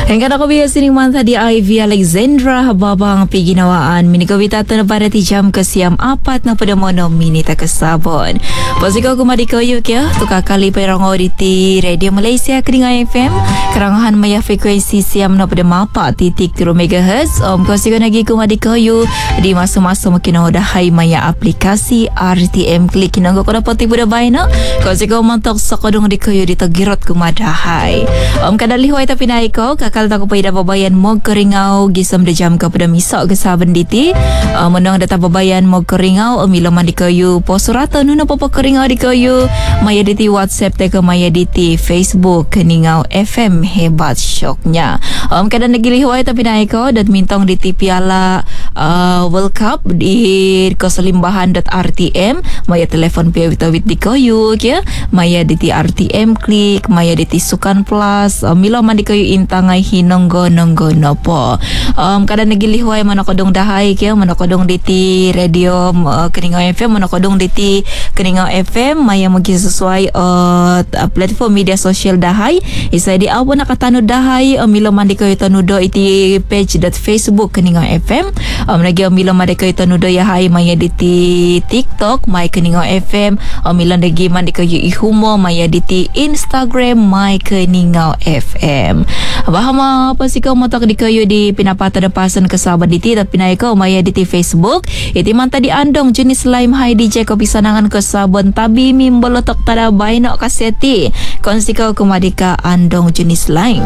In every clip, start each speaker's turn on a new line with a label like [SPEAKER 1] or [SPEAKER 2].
[SPEAKER 1] Hingga ako biya siningman tadi Ivy Alexandra hababang piginawaan minigawitata na para ti jam kasiyam apat na padamono minita kasabon. Pasikaw kumadikaw yuk ya tukakali pairang ti Radio Malaysia Keringa FM karangahan maya frekuensi siam na padamapa titik 3 MHz kasikaw nagi kumadikaw yuk di masa-masa makinahodahay maya aplikasi RTM Klik kinanggo ko na pati budabay na kasikaw mantok sa kodong dikaw yuk dito girot kumadahay. Kadalihoy ta pinay ko kalta ko pa ida babayan mo keringaw gisam de jam ka pada misak ke saben diti menang data babayan mo keringaw milaman di kayu posurata nuna papa keringaw di kayu maya diti WhatsApp te ke maya diti Facebook keningau FM hebat syoknya kadang nagilihuay tapi naik ko dat mintong diti piala World Cup di koselimbahan.rtm maya telefon pia witawit di kayu ya maya diti RTM Klik maya diti Sukan Plus milaman di kayu intangai hinonggo nopo kadang nagilihuay manakodong dahay kaya manakodong diti radio Keningau FM manakodong diti Keningau FM maya magi sesuai platform media sosial dahay isa di awo nakatano dahay milo mandi kayo tanudo iti page.facebook Keningau FM lagi milo mandi kayo tanudo yahay maya diti TikTok may Keningau FM milo lagi mandi kayo ihumo maya diti Instagram may Keningau FM bahama pasikaw motok di kayo di pinapata na pasan kasabad diti at pinay ko maya diti Facebook iti man tadi andong jenis lime high DJ ko pisanangan kasabon tabi mimbolotok tada bayno kaseti konsikaw kumadika andong jenis lime.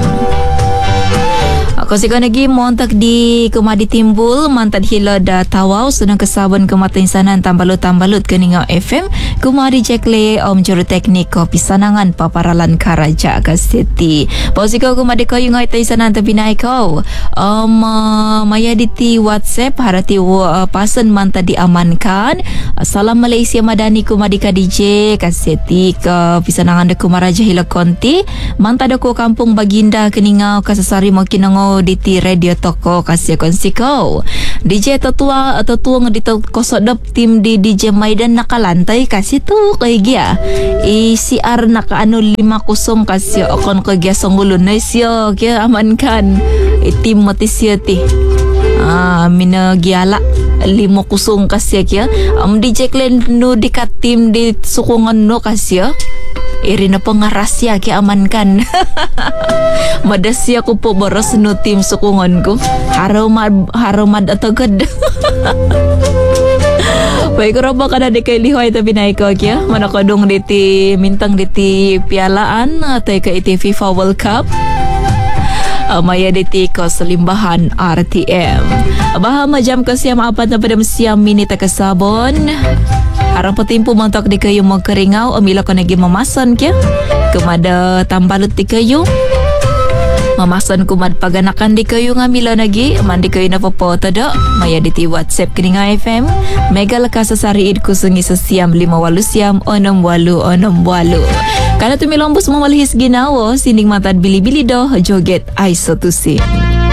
[SPEAKER 1] Kasi ko nagi montak di kumadi timbul mantad hila da tawaw sunang kasabon kumatinsanan tambalut Keningau FM kumadi jekle juru teknik ko pisanangan paparalan karaja kaseti. Pausi ko kumadi ko yung tinsanan tabinay ko maya diti WhatsApp harati pasan mantad diamankan salam Malaysia madani kumadi ka DJ kaseti ke pisanangan da kumaraja hila konti mantad ko kampung Baginda Keningau kasasari mo kinango diti radio toko kasih konsiko DJ tetua ngedito kosodop tim di DJ Maidan nakalantai kasih tu kay gia CR nakaano 5-0 kasih okon ko gia songgulun nesyo kaya amankan tim motisyo ti mina giala 5-0 kasih kaya DJ Klen no dikat tim di sukungan no kasih iri na pangarasya ki amankan madasya ko po boros no team sukungan ko haramad atagad baik roba kada de kay lihoy tabi na ikaw kya manakadong diti mintang diti pialaan atay ka iti FIFA World Cup maya diti koselimbahan RTM baha majam kasiyam apat na padam siyam minita kasabon arang patimpo mantok di kayo magkaringaw amila ko nagi mamasan kya kumada tambalot di kayo mamasan kumad paganakan di kayo nga mila nagi mandi kayo napopoto do maya diti WhatsApp Keningau FM mega lakas sasariid ko sungi sa siyam 5 siyam 6 kana tumilombos mamalihis ginawo sining matad bili-bili do joget ay sotusi.